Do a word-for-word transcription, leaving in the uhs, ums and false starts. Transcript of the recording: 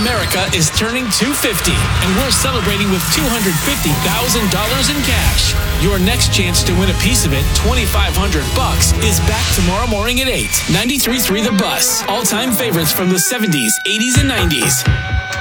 America is turning two hundred fifty, and we're celebrating with two hundred fifty thousand dollars in cash. Your next chance to win a piece of it, twenty-five hundred bucks, is back tomorrow morning at eight. ninety-three point three The Bus. All-time favorites from the seventies, eighties, and nineties.